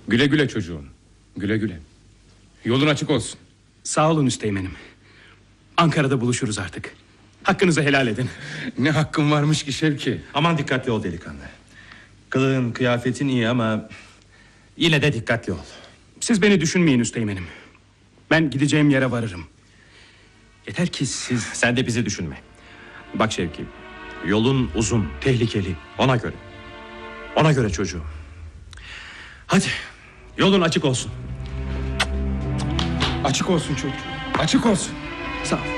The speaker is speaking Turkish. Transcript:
Güle güle çocuğum. Güle güle. Yolun açık olsun. Sağ olun üsteğmenim. Ankara'da buluşuruz artık. Hakkınızı helal edin. Ne hakkın varmış ki Şevki? Aman dikkatli ol delikanlı. Kılığın, kıyafetin iyi ama yine de dikkatli ol. Siz beni düşünmeyin üsteğmenim. Ben gideceğim yere varırım. Yeter ki siz... Sen de bizi düşünme. Bak Şevki, yolun uzun, tehlikeli. Ona göre. Ona göre çocuğum. Hadi, yolun açık olsun. Açık olsun çocuğum. Açık olsun. Sağ ol.